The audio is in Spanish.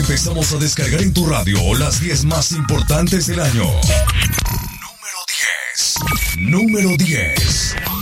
empezamos a descargar en tu radio las 10 más importantes del año. Número 10.